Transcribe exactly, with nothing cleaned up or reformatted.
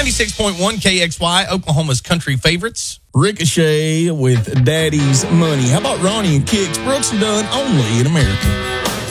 ninety-six point one K X Y, Oklahoma's country favorites. Ricochet with Daddy's Money. How about Ronnie and Kicks? Brooks and Dunn, only in America.